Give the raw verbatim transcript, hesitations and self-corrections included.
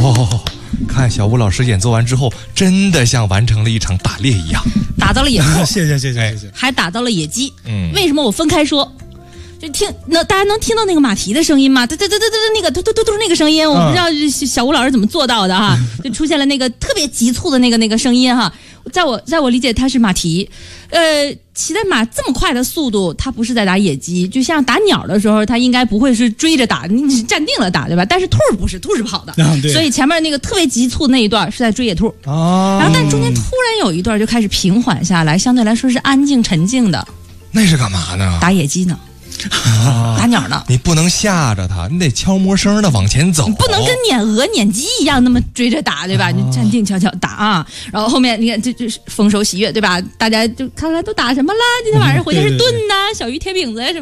哦，看小吴老师演奏完之后，真的像完成了一场打猎一样， 打到了野兔， 谢谢谢谢谢谢， 还打到了野鸡。 嗯， 为什么我分开说？就听那大家能听到那个马蹄的声音吗？对对对对对，那个嘟嘟嘟嘟那个声音，我不知道小吴老师怎么做到的哈，就出现了那个特别急促的那个那个声音哈。在我在我理解，它是马蹄，呃，骑在马这么快的速度，它不是在打野鸡，就像打鸟的时候，它应该不会是追着打，你是站定了打，对吧？但是兔不是，兔是跑的， 啊、 所以前面那个特别急促那一段是在追野兔， 哦， 然后但中间突然有一段就开始平缓下来，相对来说是安静沉静的。 那是干嘛呢？ 打野鸡呢。打鸟呢？ 你不能吓着它，你得悄摸声的往前走， 你不能跟撵鹅、撵鸡一样那么追着打，对吧？你站定悄悄打啊，然后后面你看这这丰收喜悦，对吧？大家就看来都打什么了？今天晚上回家是炖呐，小鱼贴饼子呀什么。